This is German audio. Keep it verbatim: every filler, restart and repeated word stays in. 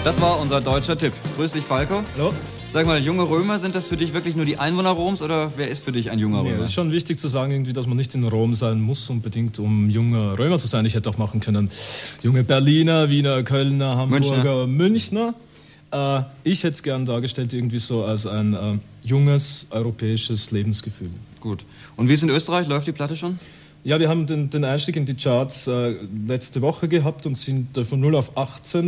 Das war unser deutscher Tipp. Grüß dich, Falco. Hallo. Sag mal, junge Römer, sind das für dich wirklich nur die Einwohner Roms oder wer ist für dich ein junger Nee, Römer? es ist schon wichtig zu sagen, irgendwie, dass man nicht in Rom sein muss, unbedingt, um junger Römer zu sein. Ich hätte auch machen können, junge Berliner, Wiener, Kölner, Hamburger, Münchner. Münchner. Äh, ich hätte es gern dargestellt, irgendwie so als ein äh, junges europäisches Lebensgefühl. Gut. Und wie ist in Österreich? Läuft die Platte schon? Ja, wir haben den, den Einstieg in die Charts äh, letzte Woche gehabt und sind äh, von null auf achtzehn.